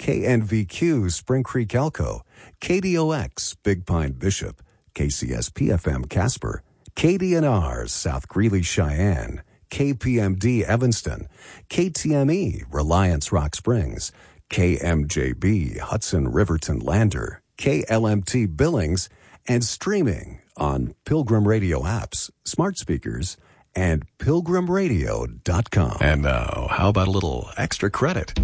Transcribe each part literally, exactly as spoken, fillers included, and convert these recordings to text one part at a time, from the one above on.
K N V Q Spring Creek Elko, K D O X Big Pine Bishop, K C S P F M Casper, K D N R South Greeley Cheyenne, K P M D Evanston, K T M E Reliance Rock Springs, K M J B Hudson Riverton Lander, K L M T Billings, and streaming on Pilgrim Radio apps, smart speakers, and pilgrim radio dot com. And now, how about a little extra credit?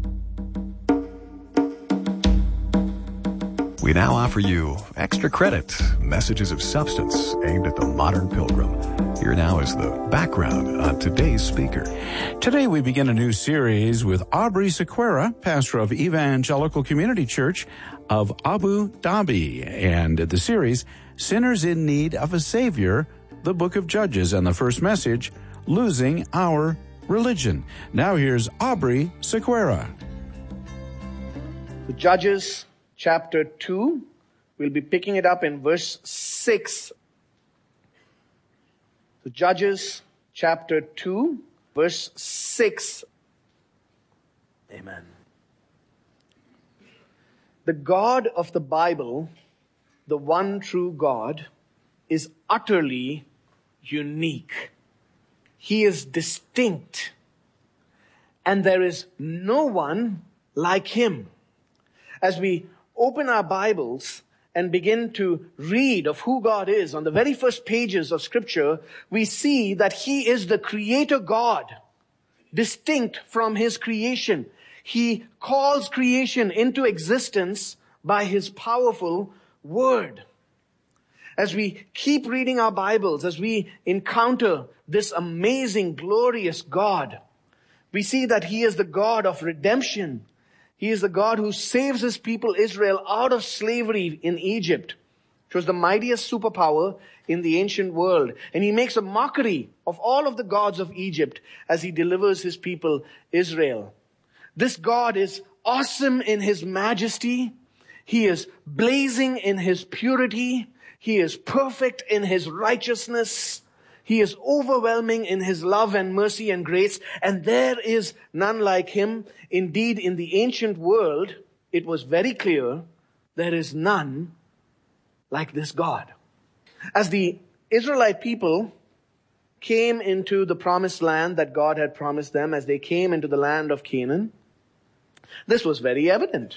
We now offer you Extra Credit, messages of substance aimed at the modern pilgrim. Here now is the background on today's speaker. Today we begin a new series with Aubrey Sequeira, pastor of Evangelical Community Church of Abu Dhabi. And the series, Sinners in Need of a Savior, the Book of Judges, and the first message, Losing Our Religion. Now here's Aubrey Sequeira. The Judges chapter two, we'll be picking it up in verse six. So Judges chapter two, verse six. Amen. The God of the Bible, the one true God, is utterly unique. He is distinct, and there is no one like him. As we open our Bibles and begin to read of who God is on the very first pages of Scripture, we see that He is the Creator God, distinct from His creation. He calls creation into existence by His powerful Word. As we keep reading our Bibles, as we encounter this amazing, glorious God, we see that He is the God of redemption. He is the God who saves His people Israel out of slavery in Egypt, which was the mightiest superpower in the ancient world. And He makes a mockery of all of the gods of Egypt as He delivers His people Israel. This God is awesome in His majesty. He is blazing in His purity. He is perfect in His righteousness. He is overwhelming in His love and mercy and grace, and there is none like Him. Indeed, in the ancient world, it was very clear there is none like this God. As the Israelite people came into the promised land that God had promised them, as they came into the land of Canaan, this was very evident.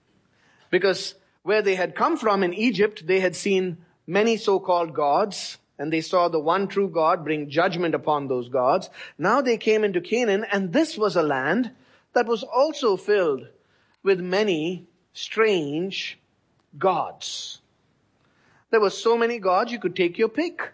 Because where they had come from in Egypt, they had seen many so-called gods, and they saw the one true God bring judgment upon those gods. Now they came into Canaan, and this was a land that was also filled with many strange gods. There were so many gods, you could take your pick.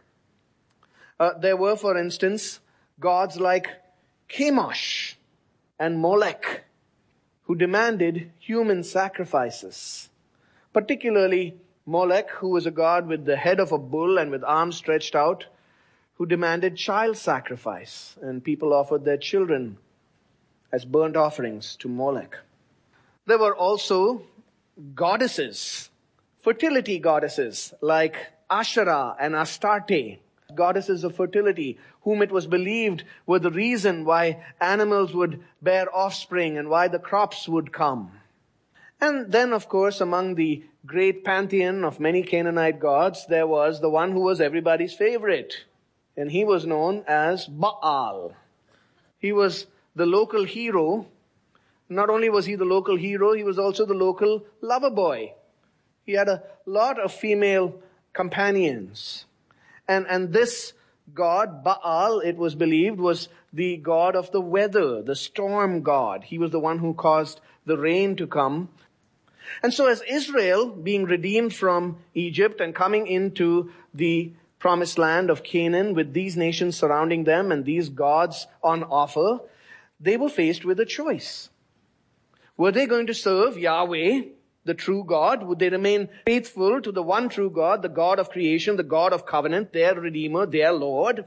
Uh, there were, for instance, gods like Chemosh and Molech, who demanded human sacrifices. Particularly Molech, who was a god with the head of a bull and with arms stretched out, who demanded child sacrifice, and people offered their children as burnt offerings to Molech. There were also goddesses, fertility goddesses like Asherah and Astarte, goddesses of fertility, whom it was believed were the reason why animals would bear offspring and why the crops would come. And then, of course, among the great pantheon of many Canaanite gods, there was the one who was everybody's favorite. And he was known as Baal. He was the local hero. Not only was he the local hero, he was also the local lover boy. He had a lot of female companions. And, and this god, Baal, it was believed, was the god of the weather, the storm god. He was the one who caused the rain to come. And so as Israel, being redeemed from Egypt and coming into the promised land of Canaan with these nations surrounding them and these gods on offer, they were faced with a choice. Were they going to serve Yahweh, the true God? Would they remain faithful to the one true God, the God of creation, the God of covenant, their Redeemer, their Lord?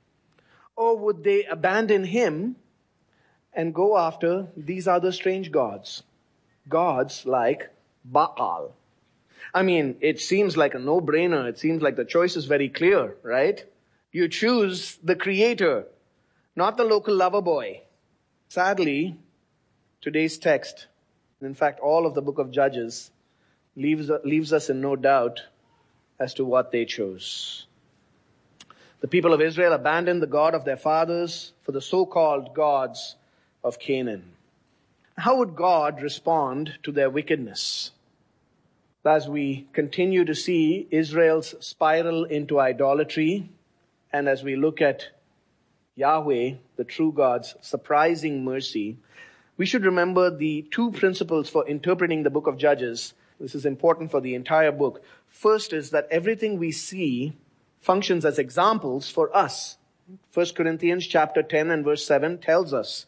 Or would they abandon Him and go after these other strange gods? Gods like Baal. I mean, it seems like a no-brainer. It seems like the choice is very clear, right? You choose the Creator, not the local lover boy. Sadly, today's text In fact, all of the book of Judges leaves, leaves us in no doubt as to what they chose. The people of Israel abandoned the God of their fathers for the so-called gods of Canaan. How would God respond to their wickedness? As we continue to see Israel's spiral into idolatry, and as we look at Yahweh, the true God's surprising mercy, we should remember the two principles for interpreting the book of Judges. This is important for the entire book. First is that everything we see functions as examples for us. First Corinthians chapter ten and verse seven tells us,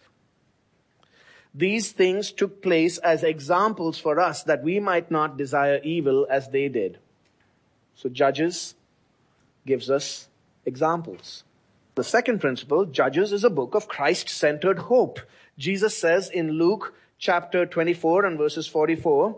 these things took place as examples for us that we might not desire evil as they did. So Judges gives us examples. The second principle, Judges is a book of Christ-centered hope. Jesus says in Luke chapter twenty-four and verses forty-four,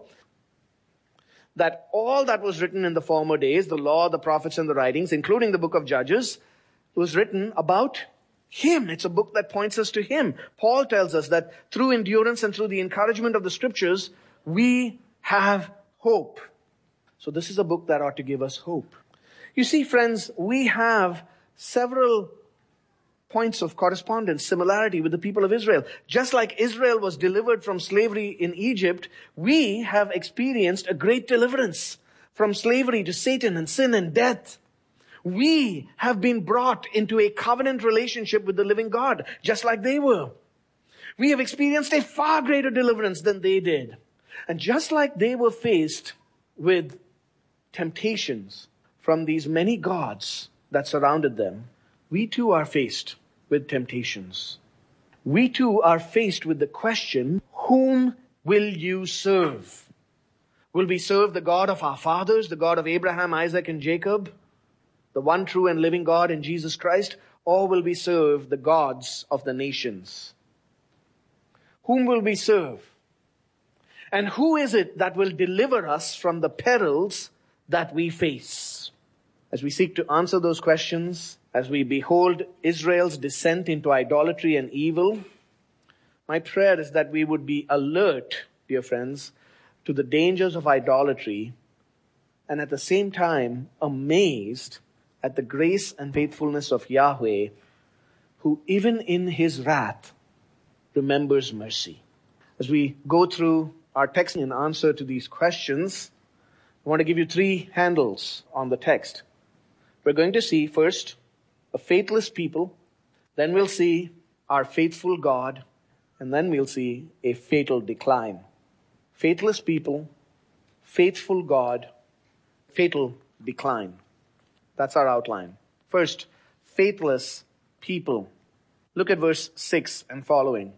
that all that was written in the former days, the law, the prophets, and the writings, including the book of Judges, was written about Him. It's a book that points us to Him. Paul tells us that through endurance and through the encouragement of the scriptures, we have hope. So this is a book that ought to give us hope. You see, friends, we have several points of correspondence, similarity with the people of Israel. Just like Israel was delivered from slavery in Egypt, we have experienced a great deliverance from slavery to Satan and sin and death. We have been brought into a covenant relationship with the living God, just like they were. We have experienced a far greater deliverance than they did. And just like they were faced with temptations from these many gods that surrounded them, we too are faced with temptations. We too are faced with the question, whom will you serve? Will we serve the God of our fathers, the God of Abraham, Isaac, and Jacob, the one true and living God in Jesus Christ, or will we serve the gods of the nations? Whom will we serve? And who is it that will deliver us from the perils that we face? As we seek to answer those questions, as we behold Israel's descent into idolatry and evil, my prayer is that we would be alert, dear friends, to the dangers of idolatry, and at the same time amazed at the grace and faithfulness of Yahweh, who even in His wrath remembers mercy. As we go through our text in answer to these questions, I want to give you three handles on the text. We're going to see first a faithless people, then we'll see our faithful God, and then we'll see a fatal decline. Faithless people, faithful God, fatal decline. That's our outline. First, faithless people. Look at verse six and following.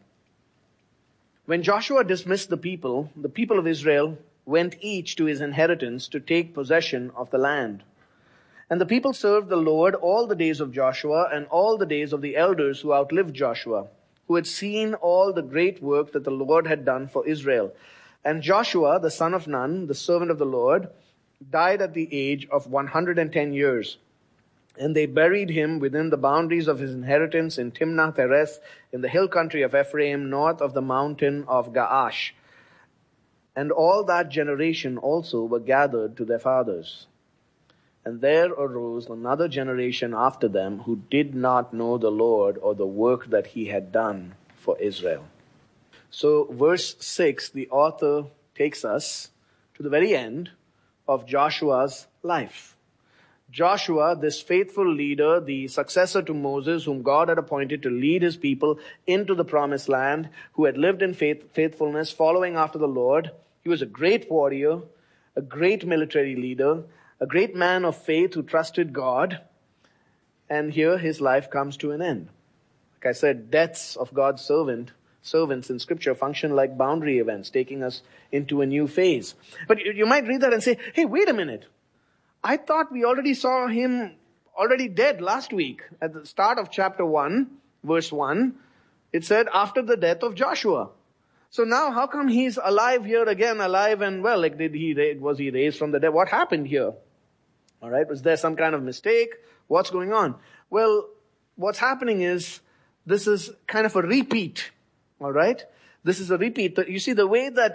When Joshua dismissed the people, the people of Israel went each to his inheritance to take possession of the land. And the people served the Lord all the days of Joshua and all the days of the elders who outlived Joshua, who had seen all the great work that the Lord had done for Israel. And Joshua, the son of Nun, the servant of the Lord, died at the age of one hundred ten years. And they buried him within the boundaries of his inheritance in Timnath-Heres, in the hill country of Ephraim, north of the mountain of Gaash. And all that generation also were gathered to their fathers. And there arose another generation after them who did not know the Lord or the work that He had done for Israel. So verse six, the author takes us to the very end of Joshua's life. Joshua, this faithful leader, the successor to Moses, whom God had appointed to lead His people into the promised land, who had lived in faith, faithfulness, following after the Lord. He was a great warrior, a great military leader, a great man of faith who trusted God. And here his life comes to an end. Like I said, deaths of God's servant, servants in Scripture function like boundary events, taking us into a new phase. But you might read that and say, hey, wait a minute. I thought we already saw him already dead last week. At the start of chapter one, verse one, it said, after the death of Joshua. So now how come he's alive here again, alive and well? Like did he, was he raised from the dead? What happened here? All right. Was there some kind of mistake? What's going on? Well, what's happening is this is kind of a repeat. All right. This is a repeat. You see, the way that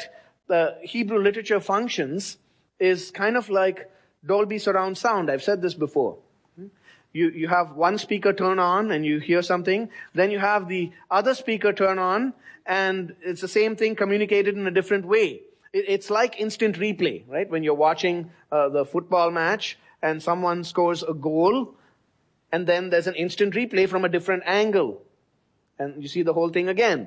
the Hebrew literature functions is kind of like Dolby surround sound. I've said this before. You, you have one speaker turn on and you hear something. Then you have the other speaker turn on and it's the same thing communicated in a different way. It, it's like instant replay, right? When you're watching uh, the football match and someone scores a goal and then there's an instant replay from a different angle. And you see the whole thing again.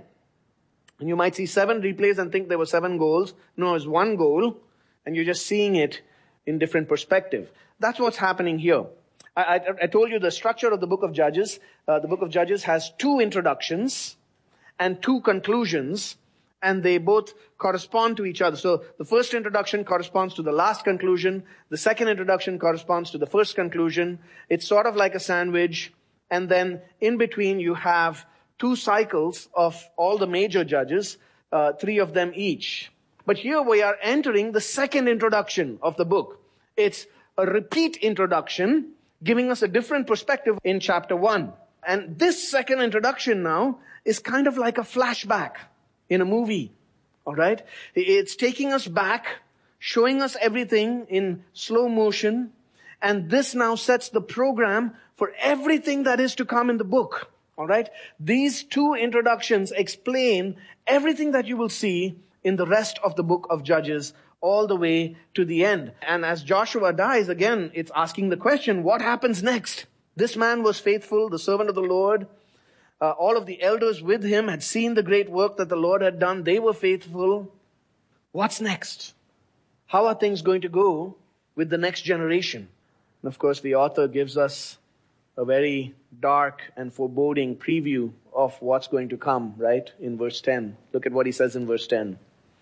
And you might see seven replays and think there were seven goals. No, it's one goal and you're just seeing it in different perspective. That's what's happening here. I, I, I told you the structure of the book of Judges. Uh, the book of Judges has two introductions and two conclusions, and they both correspond to each other. So the first introduction corresponds to the last conclusion. The second introduction corresponds to the first conclusion. It's sort of like a sandwich. And then in between you have two cycles of all the major judges, uh, three of them each. But here we are entering the second introduction of the book. It's a repeat introduction, giving us a different perspective in chapter one. And this second introduction now is kind of like a flashback in a movie. All right? It's taking us back, showing us everything in slow motion. And this now sets the program for everything that is to come in the book. All right? These two introductions explain everything that you will see in the rest of the book of Judges all the way to the end. And as Joshua dies, again, it's asking the question, what happens next? This man was faithful, the servant of the Lord. Uh, all of the elders with him had seen the great work that the Lord had done. They were faithful. What's next? How are things going to go with the next generation? And of course, the author gives us a very dark and foreboding preview of what's going to come, right? In verse ten. Look at what he says in verse ten.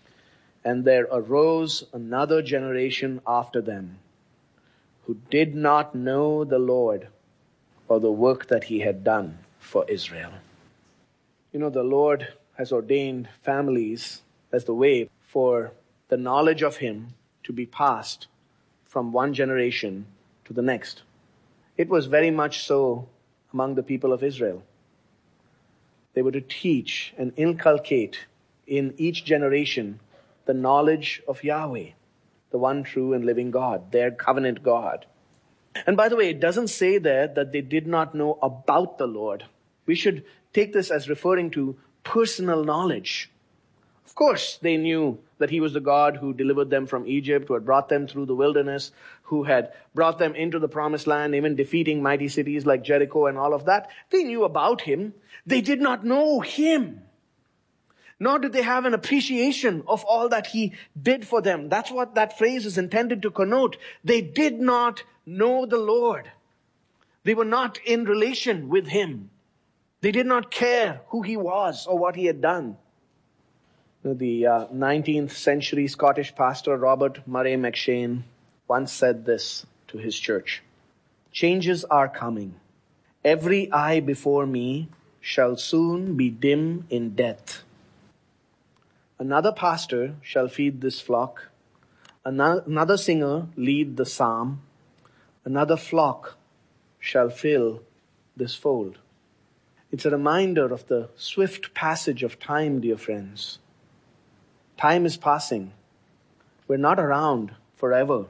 And there arose another generation after them who did not know the Lord or the work that he had done for Israel. You know, the Lord has ordained families as the way for the knowledge of him to be passed from one generation to the next. It was very much so among the people of Israel. They were to teach and inculcate in each generation the knowledge of Yahweh, the one true and living God, their covenant God. And by the way, it doesn't say there that they did not know about the Lord. We should take this as referring to personal knowledge. Of course, they knew that he was the God who delivered them from Egypt, who had brought them through the wilderness, who had brought them into the promised land, even defeating mighty cities like Jericho and all of that. They knew about him. They did not know him. Nor did they have an appreciation of all that he did for them. That's what that phrase is intended to connote. They did not know the Lord. They were not in relation with him. They did not care who he was or what he had done. The uh, nineteenth century Scottish pastor Robert Murray McCheyne once said this to his church. Changes are coming. Every eye before me shall soon be dim in death. Another pastor shall feed this flock. Another singer lead the psalm. Another flock shall fill this fold. It's a reminder of the swift passage of time, dear friends. Time is passing. We're not around forever.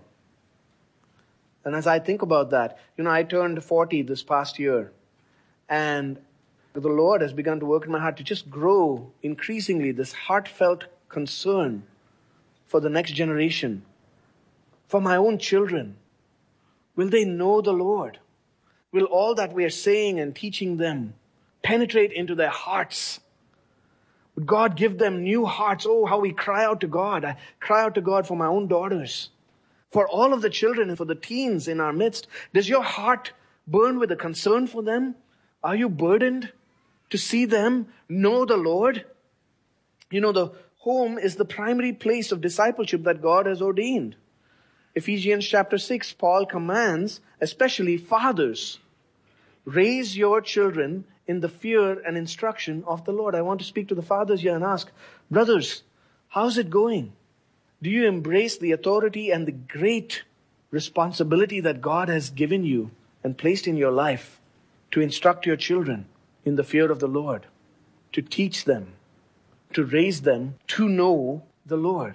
And as I think about that, you know, I turned forty this past year. And the Lord has begun to work in my heart to just grow increasingly this heartfelt concern for the next generation, for my own children. Will they know the Lord? Will all that we are saying and teaching them penetrate into their hearts? Would God give them new hearts? Oh, how we cry out to God. I cry out to God for my own daughters, for all of the children and for the teens in our midst. Does your heart burn with a concern for them? Are you burdened to see them know the Lord? You know, the home is the primary place of discipleship that God has ordained. Ephesians chapter six, Paul commands, especially fathers, raise your children in the fear and instruction of the Lord. I want to speak to the fathers here and ask, brothers, how's it going? Do you embrace the authority and the great responsibility that God has given you and placed in your life to instruct your children in the fear of the Lord, to teach them, to raise them to know the Lord?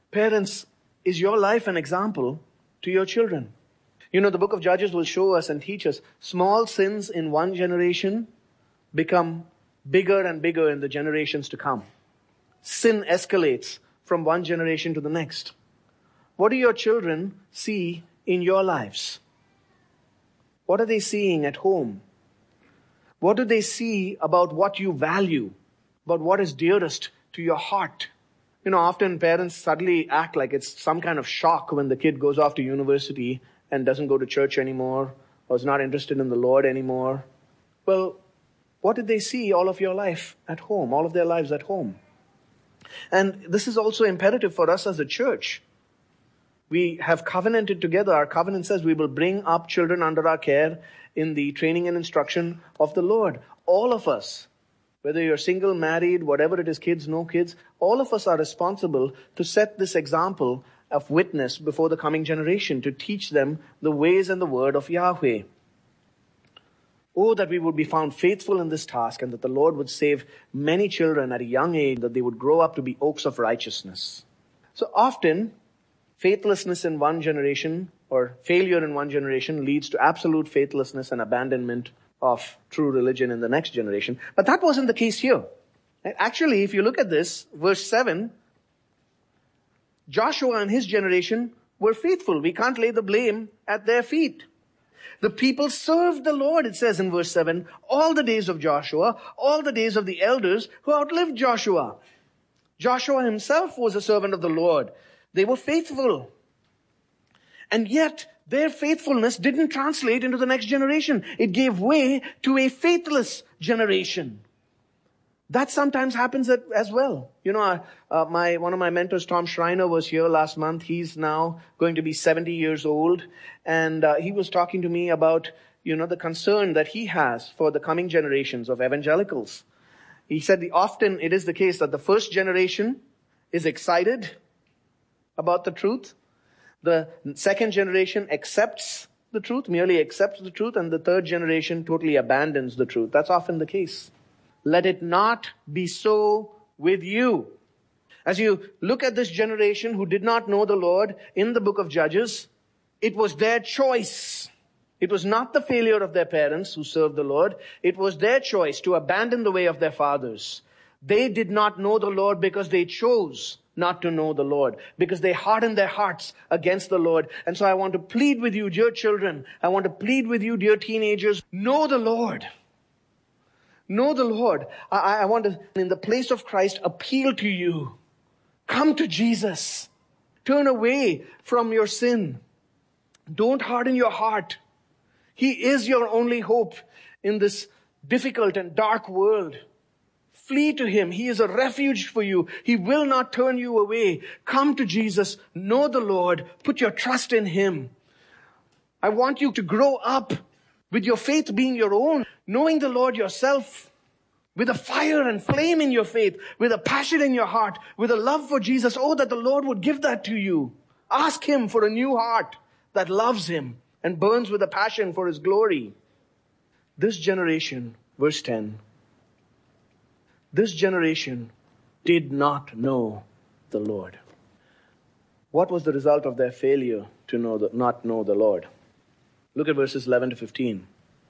Parents, is your life an example to your children? You know, the book of Judges will show us and teach us small sins in one generation become bigger and bigger in the generations to come. Sin escalates from one generation to the next. What do your children see in your lives? What are they seeing at home? What do they see about what you value, about what is dearest to your heart? You know, often parents suddenly act like it's some kind of shock when the kid goes off to university and doesn't go to church anymore or is not interested in the Lord anymore. Well, what did they see all of your life at home, all of their lives at home? And this is also imperative for us as a church. We have covenanted together. Our covenant says we will bring up children under our care in the training and instruction of the Lord. All of us, whether you're single, married, whatever it is, kids, no kids, all of us are responsible to set this example of witness before the coming generation, to teach them the ways and the word of Yahweh. Oh, that we would be found faithful in this task and that the Lord would save many children at a young age, that they would grow up to be oaks of righteousness. So often, faithlessness in one generation or failure in one generation leads to absolute faithlessness and abandonment of true religion in the next generation. But that wasn't the case here. Actually, if you look at this, verse seven, Joshua and his generation were faithful. We can't lay the blame at their feet. The people served the Lord, it says in verse seven, all the days of Joshua, all the days of the elders who outlived Joshua. Joshua himself was a servant of the Lord. They were faithful. And yet, their faithfulness didn't translate into the next generation. It gave way to a faithless generation. That sometimes happens as well. You know, uh, my one of my mentors, Tom Schreiner, was here last month. He's now going to be seventy years old. And uh, he was talking to me about, you know, the concern that he has for the coming generations of evangelicals. He said the, often it is the case that the first generation is excited about the truth. The second generation accepts the truth, merely accepts the truth, and the third generation totally abandons the truth. That's often the case. Let it not be so with you. As you look at this generation who did not know the Lord in the book of Judges, it was their choice. It was not the failure of their parents who served the Lord. It was their choice to abandon the way of their fathers. They did not know the Lord because they chose not to know the Lord, because they hardened their hearts against the Lord. And so I want to plead with you, dear children. I want to plead with you, dear teenagers. Know the Lord. Know the Lord. I, I want to, in the place of Christ, appeal to you. Come to Jesus. Turn away from your sin. Don't harden your heart. He is your only hope in this difficult and dark world. Flee to Him. He is a refuge for you. He will not turn you away. Come to Jesus. Know the Lord. Put your trust in Him. I want you to grow up with your faith being your own, knowing the Lord yourself, with a fire and flame in your faith, with a passion in your heart, with a love for Jesus. Oh, that the Lord would give that to you. Ask Him for a new heart that loves Him and burns with a passion for His glory. This generation, verse ten, this generation did not know the Lord. What was the result of their failure to know the, not know the Lord? Look at verses eleven to fifteen.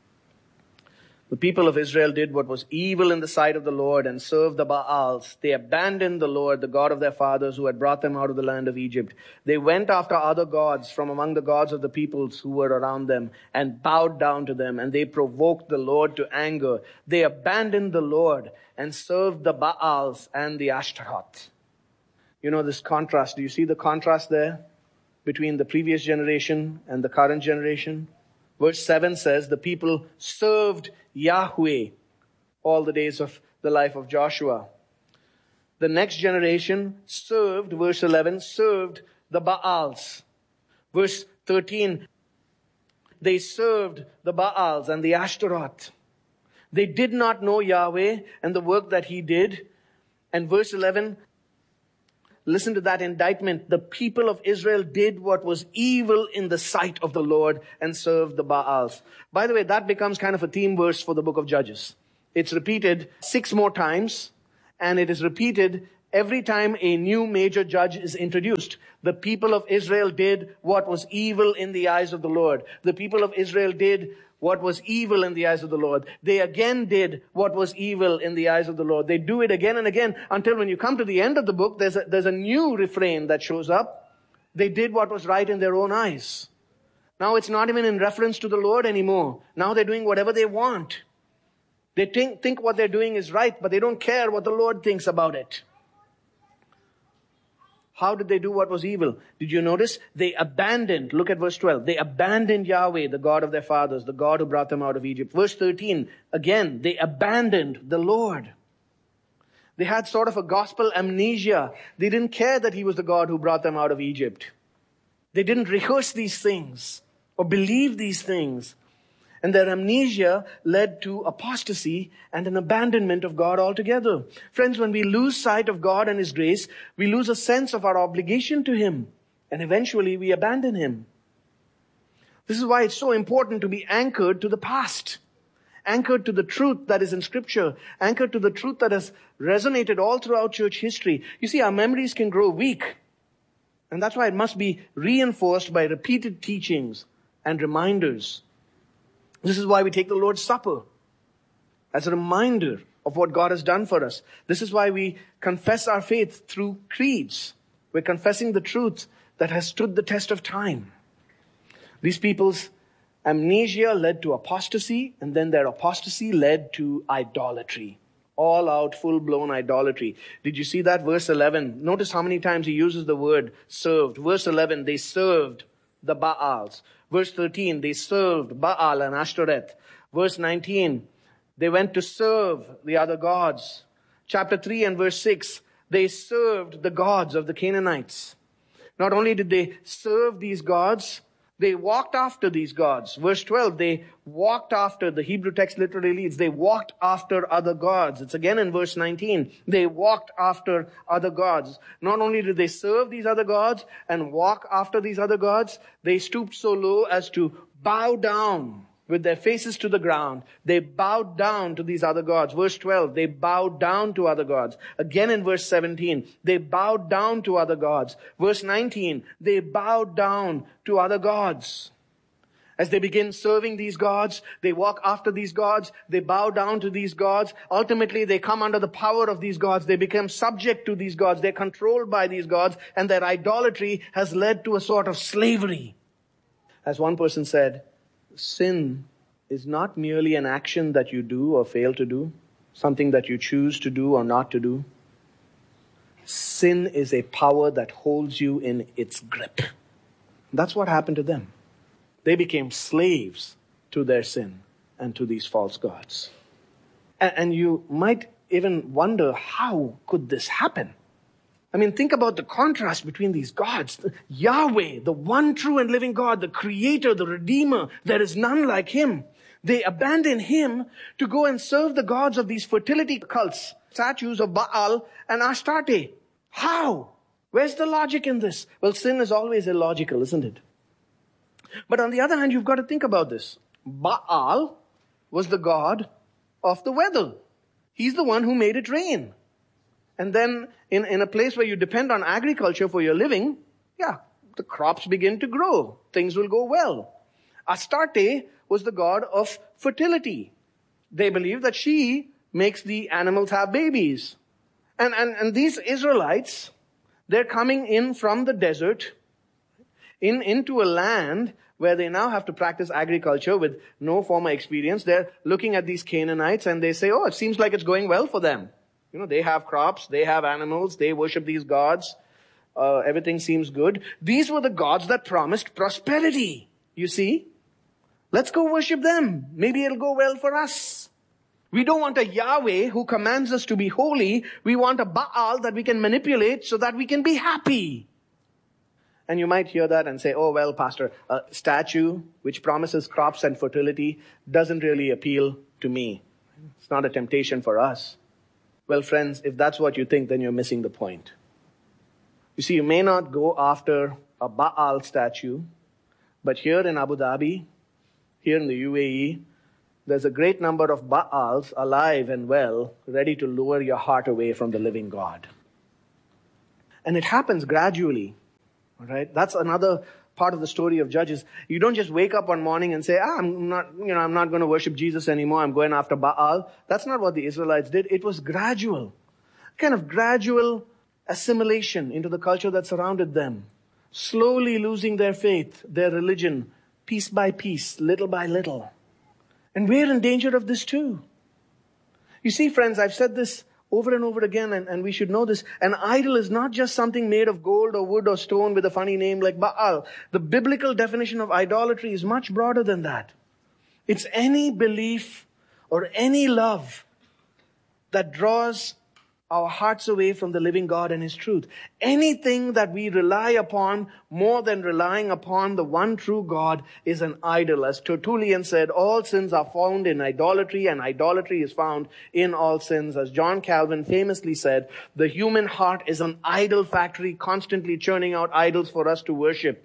The people of Israel did what was evil in the sight of the Lord and served the Baals. They abandoned the Lord, the God of their fathers, who had brought them out of the land of Egypt. They went after other gods from among the gods of the peoples who were around them and bowed down to them, and they provoked the Lord to anger. They abandoned the Lord and served the Baals and the Ashtaroth. You know this contrast. Do you see the contrast there between the previous generation and the current generation? Verse seven says, the people served Yahweh all the days of the life of Joshua. The next generation served, verse eleven, served the Baals. Verse thirteen, they served the Baals and the Ashtaroth. They did not know Yahweh and the work that He did. And verse eleven, listen to that indictment. The people of Israel did what was evil in the sight of the Lord and served the Baals. By the way, that becomes kind of a theme verse for the book of Judges. It's repeated six more times, and it is repeated Every time a new major judge is introduced, the people of Israel did what was evil in the eyes of the Lord. The people of Israel did what was evil in the eyes of the Lord. They again did what was evil in the eyes of the Lord. They do it again and again until when you come to the end of the book, there's a, there's a new refrain that shows up. They did what was right in their own eyes. Now it's not even in reference to the Lord anymore. Now they're doing whatever they want. They think, think what they're doing is right, but they don't care what the Lord thinks about it. How did they do what was evil? Did you notice? They abandoned, look at verse twelve, they abandoned Yahweh, the God of their fathers, the God who brought them out of Egypt. Verse thirteen, again, they abandoned the Lord. They had sort of a gospel amnesia. They didn't care that He was the God who brought them out of Egypt. They didn't rehearse these things or believe these things. And their amnesia led to apostasy and an abandonment of God altogether. Friends, when we lose sight of God and His grace, we lose a sense of our obligation to Him. And eventually we abandon Him. This is why it's so important to be anchored to the past. Anchored to the truth that is in Scripture. Anchored to the truth that has resonated all throughout church history. You see, our memories can grow weak. And that's why it must be reinforced by repeated teachings and reminders. This is why we take the Lord's Supper as a reminder of what God has done for us. This is why we confess our faith through creeds. We're confessing the truth that has stood the test of time. These people's amnesia led to apostasy, and then their apostasy led to idolatry. All out, full-blown idolatry. Did you see that? Verse eleven. Notice how many times he uses the word served. Verse eleven, they served the Baals. Verse thirteen, they served Baal and Ashtoreth. Verse nineteen, they went to serve the other gods. Chapter three and verse six, they served the gods of the Canaanites. Not only did they serve these gods, they walked after these gods. Verse twelve, they walked after, the Hebrew text literally reads, they walked after other gods. It's again in verse nineteen. They walked after other gods. Not only did they serve these other gods and walk after these other gods, they stooped so low as to bow down with their faces to the ground. They bowed down to these other gods. Verse twelve, they bowed down to other gods. Again in verse seventeen, they bowed down to other gods. Verse nineteen, they bowed down to other gods. As they begin serving these gods, they walk after these gods, they bow down to these gods. Ultimately, they come under the power of these gods. They become subject to these gods. They're controlled by these gods, and their idolatry has led to a sort of slavery. As one person said, sin is not merely an action that you do or fail to do, something that you choose to do or not to do. Sin is a power that holds you in its grip. That's what happened to them. They became slaves to their sin and to these false gods. And, and you might even wonder, how could this happen? I mean, think about the contrast between these gods. Yahweh, the one true and living God, the Creator, the Redeemer, there is none like Him. They abandon Him to go and serve the gods of these fertility cults, statues of Baal and Astarte. How? Where's the logic in this? Well, sin is always illogical, isn't it? But on the other hand, you've got to think about this. Baal was the god of the weather. He's the one who made it rain. And then in, in a place where you depend on agriculture for your living, yeah, the crops begin to grow. Things will go well. Astarte was the god of fertility. They believe that she makes the animals have babies. And, and, and these Israelites, they're coming in from the desert in into a land where they now have to practice agriculture with no former experience. They're looking at these Canaanites and they say, oh, it seems like it's going well for them. You know, they have crops, they have animals, they worship these gods. Uh, everything seems good. These were the gods that promised prosperity, you see. Let's go worship them. Maybe it'll go well for us. We don't want a Yahweh who commands us to be holy. We want a Baal that we can manipulate so that we can be happy. And you might hear that and say, oh, well, Pastor, a statue which promises crops and fertility doesn't really appeal to me. It's not a temptation for us. Well, friends, if that's what you think, then you're missing the point. You see, you may not go after a Baal statue, but here in Abu Dhabi, here in the U A E, there's a great number of Baals alive and well, ready to lure your heart away from the living God. And it happens gradually. All right? That's another part of the story of Judges. You don't just wake up one morning and say, ah, I'm not, you know, I'm not going to worship Jesus anymore. I'm going after Baal. That's not what the Israelites did. It was gradual. Kind of gradual assimilation into the culture that surrounded them. Slowly losing their faith, their religion, piece by piece, little by little. And we're in danger of this too. You see, friends, I've said this over and over again, and, and we should know this. An idol is not just something made of gold or wood or stone with a funny name like Baal. The biblical definition of idolatry is much broader than that. It's any belief or any love that draws our hearts away from the living God and His truth. Anything that we rely upon more than relying upon the one true God is an idol. As Tertullian said, all sins are found in idolatry, and idolatry is found in all sins. As John Calvin famously said, the human heart is an idol factory, constantly churning out idols for us to worship.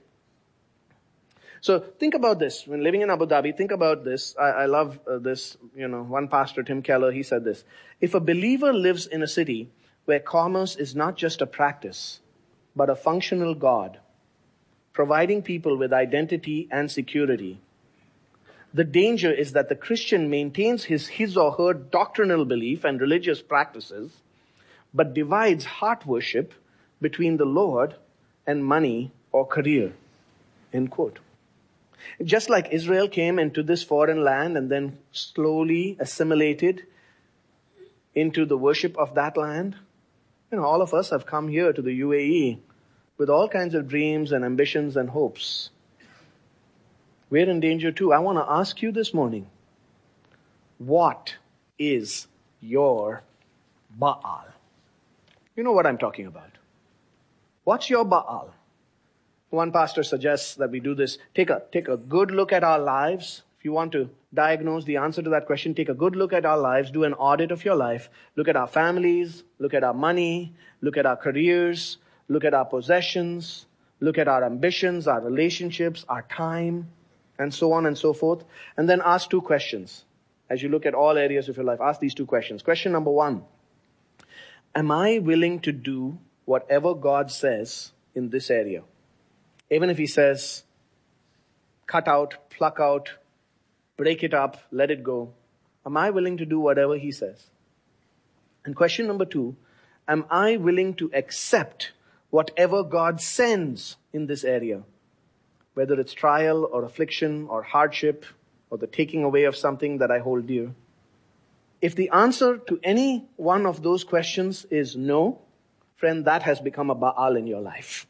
So think about this. When living in Abu Dhabi, think about this. I, I love uh, this. You know, one pastor, Tim Keller, he said this. If a believer lives in a city where commerce is not just a practice, but a functional God, providing people with identity and security, the danger is that the Christian maintains his, his or her doctrinal belief and religious practices, but divides heart worship between the Lord and money or career. End quote. Just like Israel came into this foreign land and then slowly assimilated into the worship of that land, you know, all of us have come here to the U A E with all kinds of dreams and ambitions and hopes. We're in danger too. I want to ask you this morning, what is your Baal? You know what I'm talking about. What's your Baal? One pastor suggests that we do this. Take a, take a good look at our lives. If you want to diagnose the answer to that question, take a good look at our lives. Do an audit of your life. Look at our families. Look at our money. Look at our careers. Look at our possessions. Look at our ambitions, our relationships, our time, and so on and so forth. And then ask two questions. As you look at all areas of your life, ask these two questions. Question number one. Am I willing to do whatever God says in this area? Even if He says, cut out, pluck out, break it up, let it go. Am I willing to do whatever He says? And question number two, am I willing to accept whatever God sends in this area? Whether it's trial or affliction or hardship or the taking away of something that I hold dear. If the answer to any one of those questions is no, friend, that has become a Baal in your life.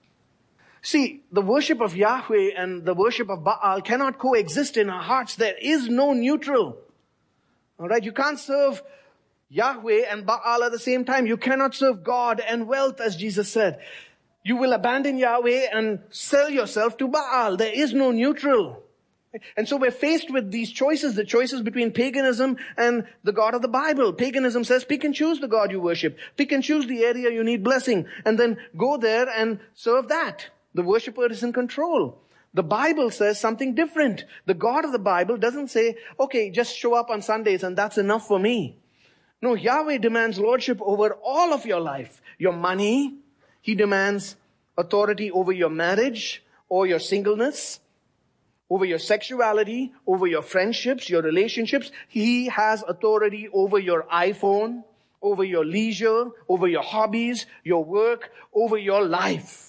See, the worship of Yahweh and the worship of Baal cannot coexist in our hearts. There is no neutral. All right, you can't serve Yahweh and Baal at the same time. You cannot serve God and wealth, as Jesus said. You will abandon Yahweh and sell yourself to Baal. There is no neutral. And so we're faced with these choices, the choices between paganism and the God of the Bible. Paganism says, pick and choose the God you worship. Pick and choose the area you need blessing. And then go there and serve that. The worshiper is in control. The Bible says something different. The God of the Bible doesn't say, okay, just show up on Sundays and that's enough for me. No, Yahweh demands lordship over all of your life. Your money. He demands authority over your marriage or your singleness, over your sexuality, over your friendships, your relationships. He has authority over your iPhone, over your leisure, over your hobbies, your work, over your life.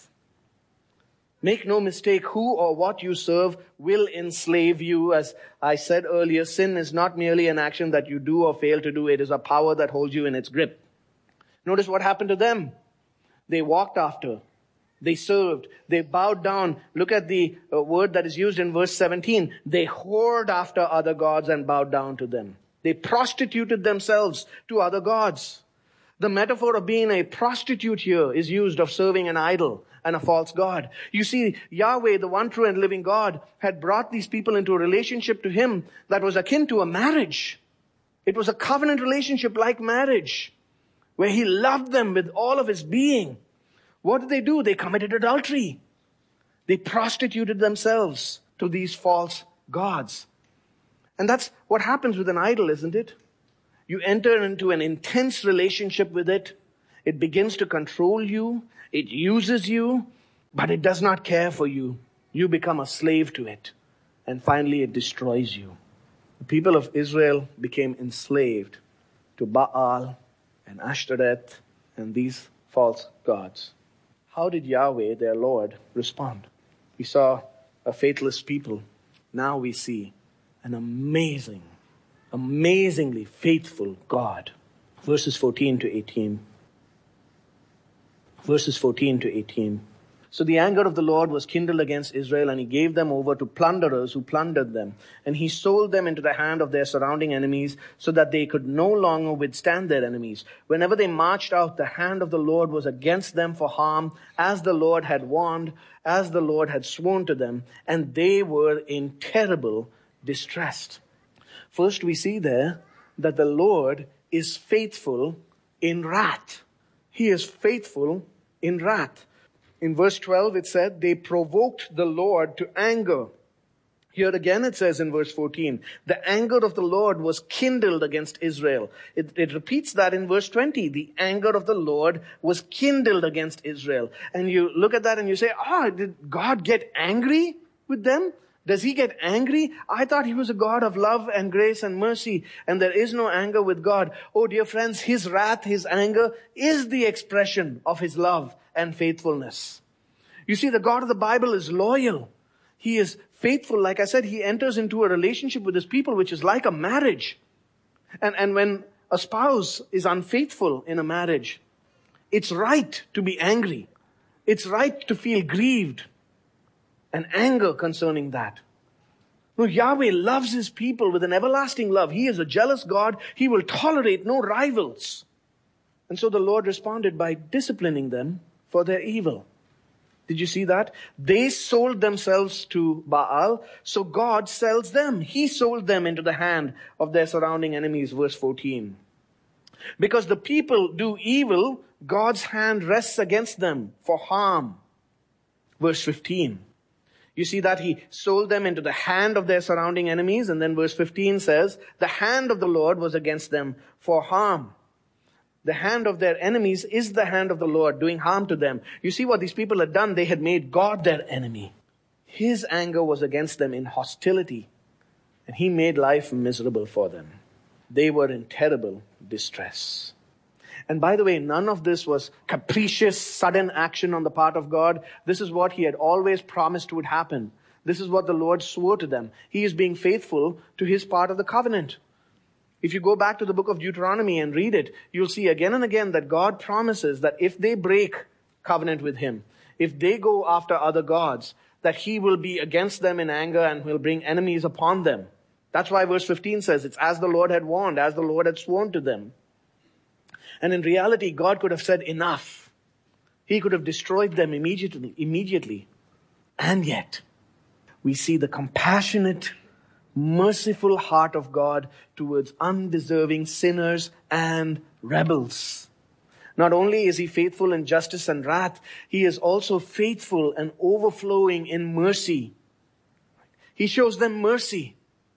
Make no mistake, who or what you serve will enslave you. As I said earlier, sin is not merely an action that you do or fail to do. It is a power that holds you in its grip. Notice what happened to them. They walked after. They served. They bowed down. Look at the uh, word that is used in verse seventeen. They whored after other gods and bowed down to them. They prostituted themselves to other gods. The metaphor of being a prostitute here is used of serving an idol and a false god. You see, Yahweh, the one true and living God, had brought these people into a relationship to Him that was akin to a marriage. It was a covenant relationship like marriage, where He loved them with all of His being. What did they do? They committed adultery. They prostituted themselves to these false gods. And that's what happens with an idol, isn't it? You enter into an intense relationship with it, It begins to control you. It uses you, but it does not care for you. You become a slave to it. And finally, it destroys you. The people of Israel became enslaved to Baal and Ashtoreth and these false gods. How did Yahweh, their Lord, respond? We saw a faithless people. Now we see an amazing, amazingly faithful God. Verses fourteen to eighteen. Verses fourteen to eighteen. So the anger of the Lord was kindled against Israel, and he gave them over to plunderers who plundered them. And he sold them into the hand of their surrounding enemies, so that they could no longer withstand their enemies. Whenever they marched out, the hand of the Lord was against them for harm, as the Lord had warned, as the Lord had sworn to them, and they were in terrible distress. First, we see there that the Lord is faithful in wrath. He is faithful in wrath. In verse twelve, it said, they provoked the Lord to anger. Here again it says in verse fourteen, the anger of the Lord was kindled against Israel. It, it repeats that in verse twenty. The anger of the Lord was kindled against Israel. And you look at that and you say, ah, oh, did God get angry with them? Does he get angry? I thought he was a God of love and grace and mercy, and there is no anger with God. Oh, dear friends, his wrath, his anger is the expression of his love and faithfulness. You see, the God of the Bible is loyal. He is faithful. Like I said, he enters into a relationship with his people, which is like a marriage. And, and when a spouse is unfaithful in a marriage, it's right to be angry. It's right to feel grieved and anger concerning that. No, Yahweh loves his people with an everlasting love. He is a jealous God. He will tolerate no rivals. And so the Lord responded by disciplining them for their evil. Did you see that? They sold themselves to Baal, so God sells them. He sold them into the hand of their surrounding enemies, verse fourteen. Because the people do evil, God's hand rests against them for harm. Verse fifteen. You see that he sold them into the hand of their surrounding enemies, and then verse fifteen says, the hand of the Lord was against them for harm. The hand of their enemies is the hand of the Lord doing harm to them. You see what these people had done? They had made God their enemy. His anger was against them in hostility, and he made life miserable for them. They were in terrible distress. And by the way, none of this was capricious, sudden action on the part of God. This is what he had always promised would happen. This is what the Lord swore to them. He is being faithful to his part of the covenant. If you go back to the book of Deuteronomy and read it, you'll see again and again that God promises that if they break covenant with him, if they go after other gods, that he will be against them in anger and will bring enemies upon them. That's why verse fifteen says, it's as the Lord had warned, as the Lord had sworn to them. And in reality, God could have said enough. He could have destroyed them immediately, immediately. And yet, we see the compassionate, merciful heart of God towards undeserving sinners and rebels. Not only is he faithful in justice and wrath, he is also faithful and overflowing in mercy. He shows them mercy.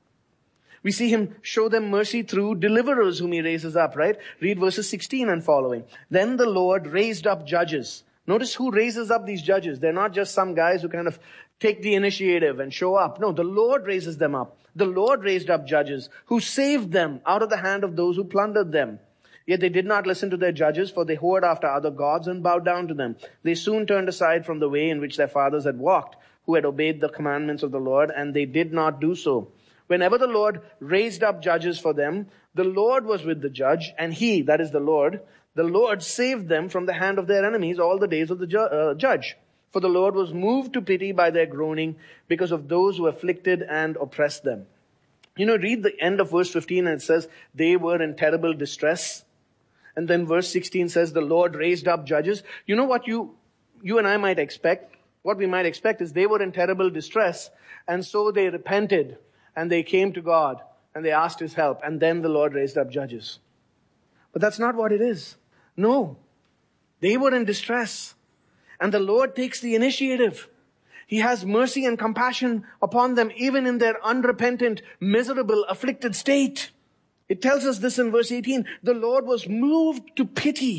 We see him show them mercy through deliverers whom he raises up, right? Read verses sixteen and following. Then the Lord raised up judges. Notice who raises up these judges. They're not just some guys who kind of take the initiative and show up. No, the Lord raises them up. The Lord raised up judges who saved them out of the hand of those who plundered them. Yet they did not listen to their judges, for they whored after other gods and bowed down to them. They soon turned aside from the way in which their fathers had walked, who had obeyed the commandments of the Lord, and they did not do so. Whenever the Lord raised up judges for them, the Lord was with the judge, and he, that is the Lord, the Lord saved them from the hand of their enemies all the days of the ju- uh, judge. For the Lord was moved to pity by their groaning because of those who afflicted and oppressed them. You know, read the end of verse fifteen and it says, they were in terrible distress. And then verse sixteen says, the Lord raised up judges. You know what you, you and I might expect? What we might expect is they were in terrible distress, and so they repented, and they came to God, and they asked his help, and then the Lord raised up judges. But that's not what it is. No. They were in distress, and the Lord takes the initiative. He has mercy and compassion upon them, even in their unrepentant, miserable, afflicted state. It tells us this in verse eighteen. The Lord was moved to pity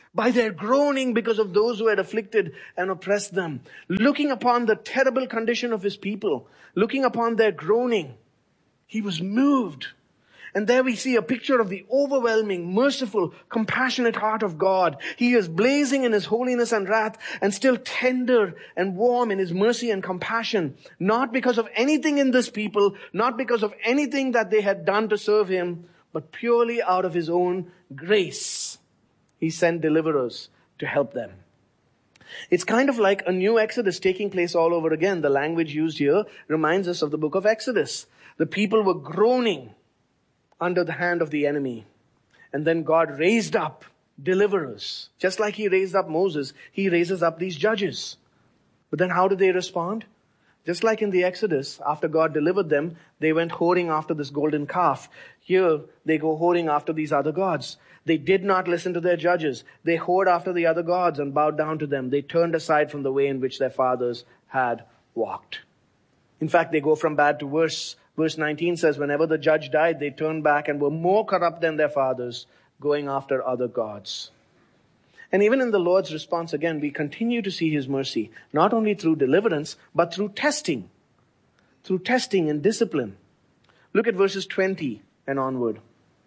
by their groaning because of those who had afflicted and oppressed them. Looking upon the terrible condition of his people, looking upon their groaning, he was moved. And there we see a picture of the overwhelming, merciful, compassionate heart of God. He is blazing in his holiness and wrath and still tender and warm in his mercy and compassion. Not because of anything in this people, not because of anything that they had done to serve him, but purely out of his own grace. He sent deliverers to help them. It's kind of like a new Exodus taking place all over again. The language used here reminds us of the book of Exodus. The people were groaning under the hand of the enemy. And then God raised up deliverers. Just like he raised up Moses, he raises up these judges. But then how do they respond? Just like in the Exodus, after God delivered them, they went whoring after this golden calf. Here, they go whoring after these other gods. They did not listen to their judges. They whored after the other gods and bowed down to them. They turned aside from the way in which their fathers had walked. In fact, they go from bad to worse. Verse nineteen says, whenever the judge died, they turned back and were more corrupt than their fathers, going after other gods. And even in the Lord's response, again, we continue to see his mercy, not only through deliverance, but through testing, through testing and discipline. Look at verses twenty and onward.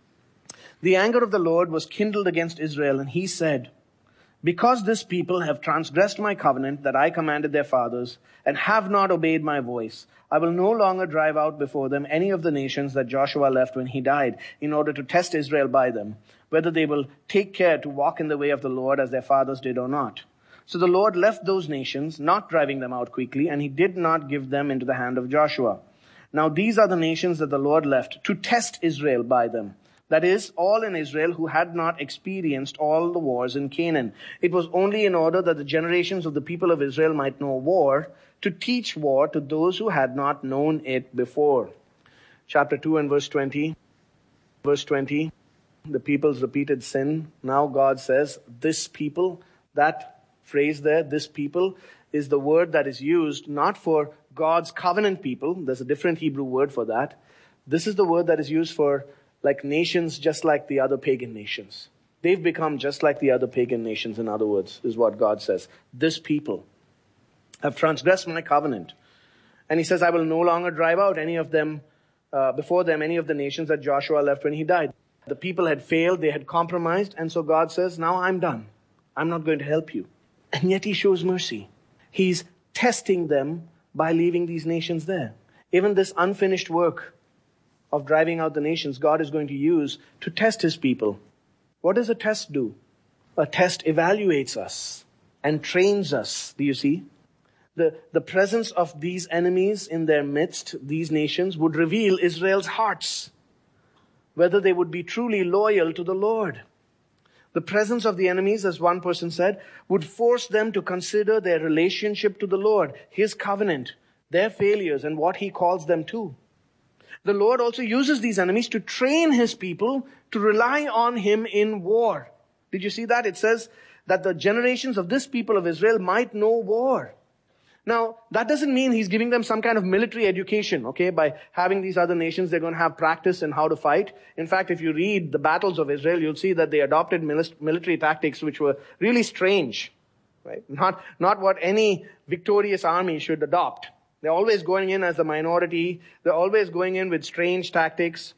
The anger of the Lord was kindled against Israel, and he said, because this people have transgressed my covenant that I commanded their fathers, and have not obeyed my voice, I will no longer drive out before them any of the nations that Joshua left when he died, in order to test Israel by them, whether they will take care to walk in the way of the Lord as their fathers did or not. So the Lord left those nations, not driving them out quickly, and he did not give them into the hand of Joshua. Now these are the nations that the Lord left to test Israel by them. That is, all in Israel who had not experienced all the wars in Canaan. It was only in order that the generations of the people of Israel might know war, to teach war to those who had not known it before. Chapter two and verse twenty. Verse twenty, the people's repeated sin. Now God says, this people, that phrase there, this people, is the word that is used not for God's covenant people. There's a different Hebrew word for that. This is the word that is used for like nations just like the other pagan nations. They've become just like the other pagan nations, in other words, is what God says. This people have transgressed my covenant. And he says, I will no longer drive out any of them, uh, before them, any of the nations that Joshua left when he died. The people had failed, they had compromised, and so God says, now I'm done. I'm not going to help you. And yet he shows mercy. He's testing them by leaving these nations there. Even this unfinished work of driving out the nations, God is going to use to test his people. What does a test do? A test evaluates us and trains us. Do you see? The, the presence of these enemies in their midst, these nations, would reveal Israel's hearts, whether they would be truly loyal to the Lord. The presence of the enemies, as one person said, would force them to consider their relationship to the Lord, his covenant, their failures, and what he calls them to. The Lord also uses these enemies to train his people to rely on him in war. Did you see that? It says that the generations of this people of Israel might know war. Now, that doesn't mean he's giving them some kind of military education, okay? By having these other nations, they're going to have practice in how to fight. In fact, if you read the battles of Israel, you'll see that they adopted military tactics which were really strange, right? Not, not what any victorious army should adopt. They're always going in as a minority. They're always going in with strange tactics.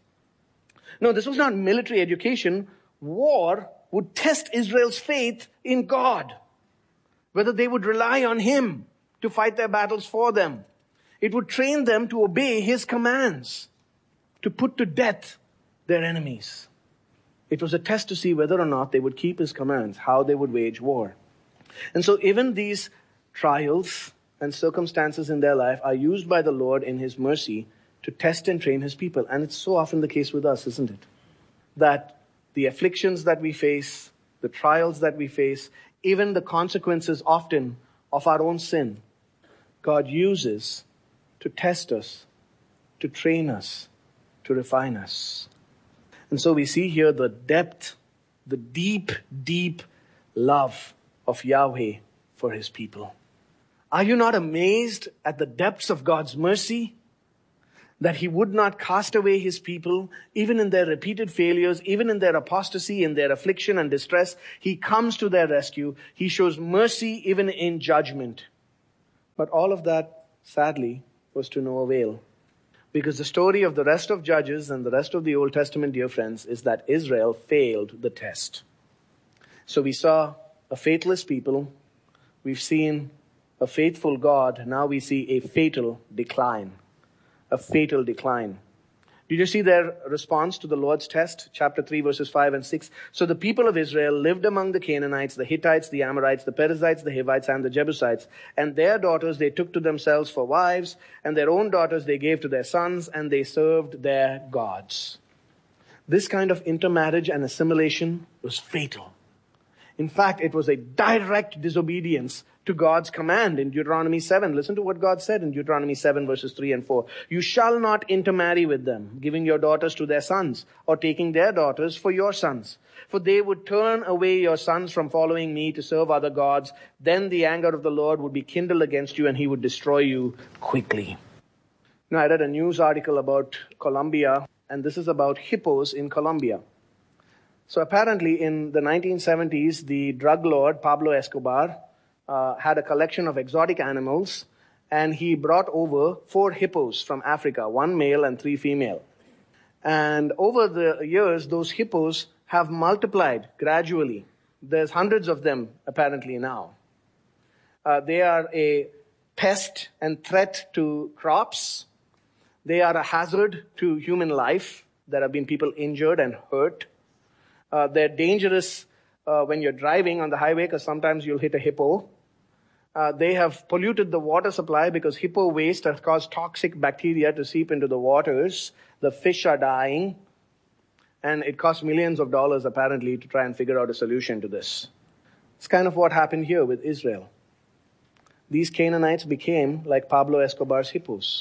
No, this was not military education. War would test Israel's faith in God, whether they would rely on him to fight their battles for them. It would train them to obey his commands, to put to death their enemies. It was a test to see whether or not they would keep his commands, how they would wage war. And so even these trials and circumstances in their life are used by the Lord in his mercy to test and train his people. And it's so often the case with us, isn't it? That the afflictions that we face, the trials that we face, even the consequences often of our own sin, God uses to test us, to train us, to refine us. And so we see here the depth, the deep, deep love of Yahweh for his people. Are you not amazed at the depths of God's mercy? that he would not cast away his people, even in their repeated failures, even in their apostasy, in their affliction and distress. He comes to their rescue. He shows mercy even in judgment. But all of that, sadly, was to no avail. Because the story of the rest of Judges and the rest of the Old Testament, dear friends, is that Israel failed the test. So we saw a faithless people. We've seen a faithful God. Now we see a fatal decline. A fatal decline. Did you see their response to the Lord's test? Chapter three, verses five and six. So the people of Israel lived among the Canaanites, the Hittites, the Amorites, the Perizzites, the Hivites, and the Jebusites. And their daughters they took to themselves for wives, and their own daughters they gave to their sons, and they served their gods. This kind of intermarriage and assimilation was fatal. In fact, it was a direct disobedience to God's command in Deuteronomy seven. Listen to what God said in Deuteronomy seven, verses three and four. You shall not intermarry with them, giving your daughters to their sons, or taking their daughters for your sons. For they would turn away your sons from following me to serve other gods. Then the anger of the Lord would be kindled against you, and he would destroy you quickly. Now, I read a news article about Colombia, and this is about hippos in Colombia. So apparently in the nineteen seventies, the drug lord Pablo Escobar uh, had a collection of exotic animals, and he brought over four hippos from Africa, one male and three female. And over the years, those hippos have multiplied gradually. There's hundreds of them apparently now. Uh, they are a pest and threat to crops. They are a hazard to human life. There have been people injured and hurt. Uh, they're dangerous uh, when you're driving on the highway, because sometimes you'll hit a hippo. Uh, they have polluted the water supply because hippo waste has caused toxic bacteria to seep into the waters. The fish are dying. And it costs millions of dollars apparently to try and figure out a solution to this. It's kind of what happened here with Israel. These Canaanites became like Pablo Escobar's hippos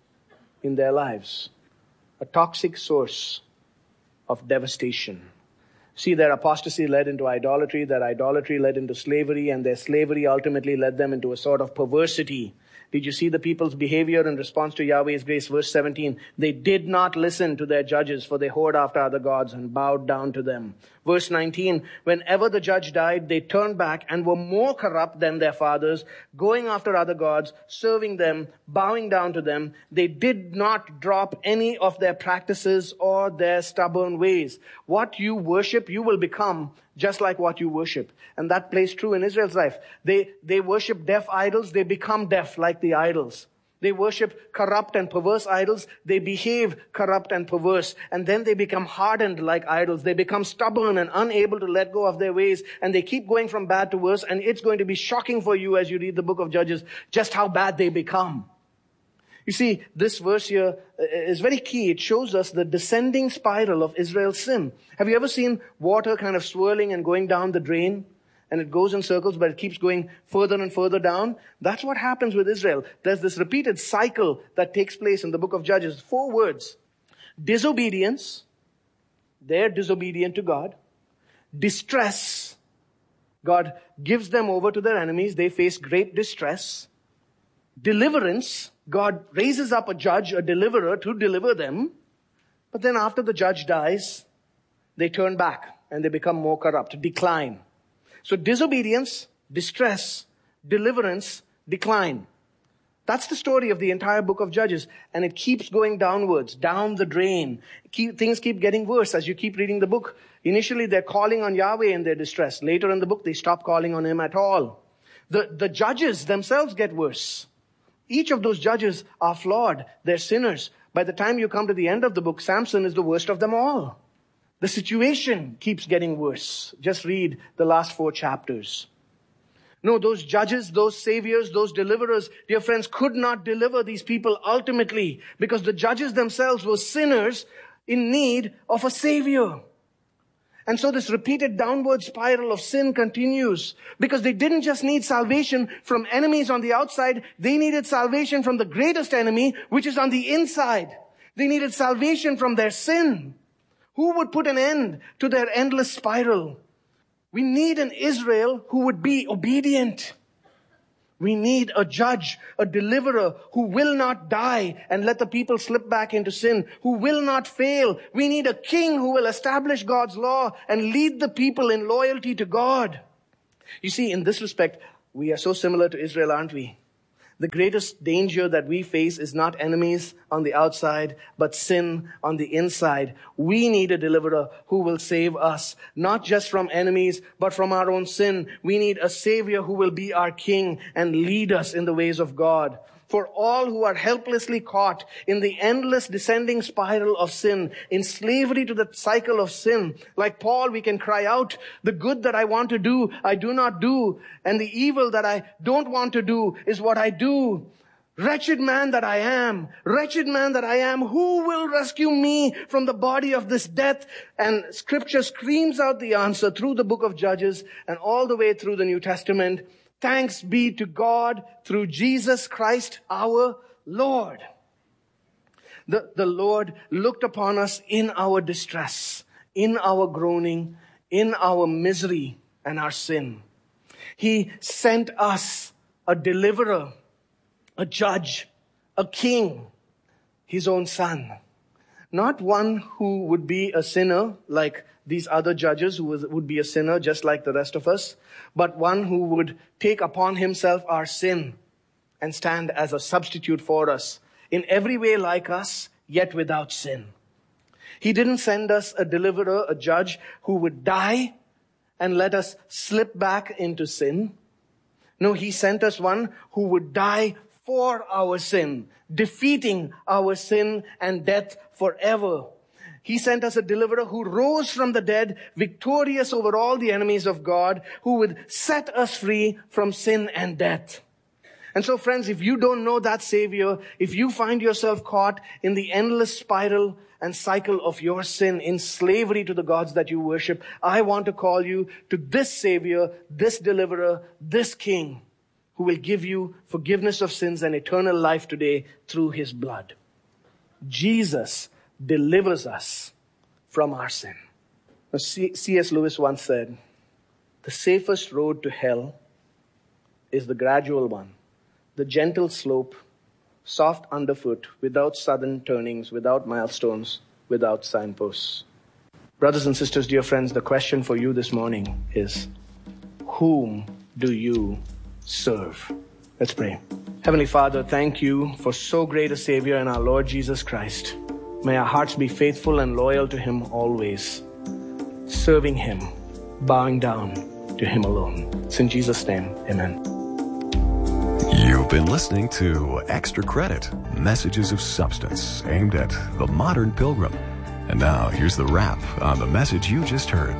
in their lives. A toxic source of devastation. See, their apostasy led into idolatry, their idolatry led into slavery, and their slavery ultimately led them into a sort of perversity. Did you see the people's behavior in response to Yahweh's grace? Verse seventeen, they did not listen to their judges, for they whored after other gods and bowed down to them. Verse nineteen, whenever the judge died, they turned back and were more corrupt than their fathers, going after other gods, serving them, bowing down to them. They did not drop any of their practices or their stubborn ways. What you worship, you will become just like what you worship. And that plays true in Israel's life. They, they worship deaf idols, they become deaf like the idols. They worship corrupt and perverse idols, they behave corrupt and perverse. And then they become hardened like idols. They become stubborn and unable to let go of their ways. And they keep going from bad to worse. And it's going to be shocking for you as you read the book of Judges, just how bad they become. You see, this verse here is very key. It shows us the descending spiral of Israel's sin. Have you ever seen water kind of swirling and going down the drain? And it goes in circles, but it keeps going further and further down. That's what happens with Israel. There's this repeated cycle that takes place in the book of Judges. Four words. Disobedience. They're disobedient to God. Distress. God gives them over to their enemies. They face great distress. Deliverance. God raises up a judge, a deliverer to deliver them. But then after the judge dies, they turn back and they become more corrupt, decline. So disobedience, distress, deliverance, decline. That's the story of the entire book of Judges. And it keeps going downwards, down the drain. Keep, things keep getting worse as you keep reading the book. Initially, they're calling on Yahweh in their distress. Later in the book, they stop calling on him at all. The, the judges themselves get worse. Each of those judges are flawed. They're sinners. By the time you come to the end of the book, Samson is the worst of them all. The situation keeps getting worse. Just read the last four chapters. No, those judges, those saviors, those deliverers, dear friends, could not deliver these people ultimately because the judges themselves were sinners in need of a savior. And so this repeated downward spiral of sin continues because they didn't just need salvation from enemies on the outside. They needed salvation from the greatest enemy, which is on the inside. They needed salvation from their sin. Who would put an end to their endless spiral? We need an Israel who would be obedient. We need a judge, a deliverer who will not die and let the people slip back into sin, who will not fail. We need a king who will establish God's law and lead the people in loyalty to God. You see, in this respect, we are so similar to Israel, aren't we? The greatest danger that we face is not enemies on the outside, but sin on the inside. We need a deliverer who will save us, not just from enemies, but from our own sin. We need a savior who will be our king and lead us in the ways of God. For all who are helplessly caught in the endless descending spiral of sin, in slavery to the cycle of sin, like Paul, we can cry out, the good that I want to do, I do not do, and the evil that I don't want to do is what I do. Wretched man that I am, wretched man that I am, who will rescue me from the body of this death? And Scripture screams out the answer through the book of Judges and all the way through the New Testament. Thanks be to God through Jesus Christ our Lord. The, the Lord looked upon us in our distress, in our groaning, in our misery and our sin. He sent us a deliverer, a judge, a king, his own son. Not one who would be a sinner like these other judges who was, would be a sinner just like the rest of us, but one who would take upon himself our sin and stand as a substitute for us, in every way like us, yet without sin. He didn't send us a deliverer, a judge who would die and let us slip back into sin. No, he sent us one who would die for our sin, defeating our sin and death forever. He sent us a deliverer who rose from the dead, victorious over all the enemies of God, who would set us free from sin and death. And so, friends, if you don't know that Savior, if you find yourself caught in the endless spiral and cycle of your sin, in slavery to the gods that you worship, I want to call you to this Savior, this deliverer, this King, who will give you forgiveness of sins and eternal life today through his blood. Jesus delivers us from our sin. Now, C S Lewis once said, the safest road to hell is the gradual one, the gentle slope, soft underfoot, without sudden turnings, without milestones, without signposts. Brothers and sisters, dear friends, the question for you this morning is, whom do you serve? Let's pray. Heavenly Father, thank you for so great a Savior in our Lord Jesus Christ. May our hearts be faithful and loyal to him always, serving him, bowing down to him alone. It's in Jesus' name, amen. You've been listening to Extra Credit, messages of substance aimed at the modern pilgrim. And now here's the wrap on the message you just heard.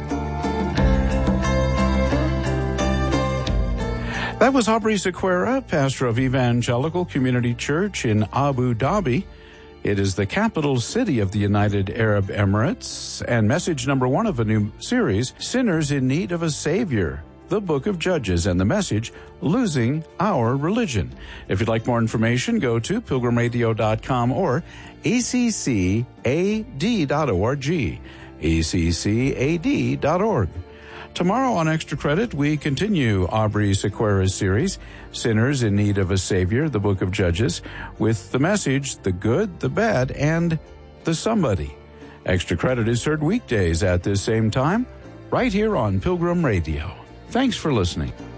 That was Aubrey Sequeira, pastor of Evangelical Community Church in Abu Dhabi. It is the capital city of the United Arab Emirates, and message number one of a new series, Sinners in Need of a Savior, the Book of Judges, and the message, Losing Our Religion. If you'd like more information, go to pilgrim radio dot com or A C C A D dot org, A C C A D dot org. Tomorrow on Extra Credit, we continue Aubrey Sequeira's series, Sinners in Need of a Savior, the Book of Judges, with the message, the good, the bad, and the somebody. Extra Credit is heard weekdays at this same time, right here on Pilgrim Radio. Thanks for listening.